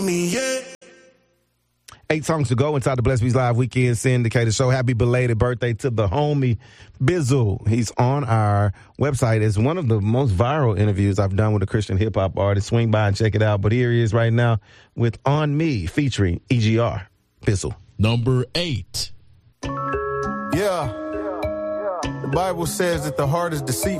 Me, yeah. 8 songs to go inside the Blessed Beats Live Weekend Syndicated Show. Happy belated birthday to the homie Bizzle. He's on our website. It's one of the most viral interviews I've done with a Christian hip-hop artist. Swing by and check it out. But here he is right now with On Me featuring EGR. Bizzle. Number 8. Yeah. The Bible says that the heart is deceitful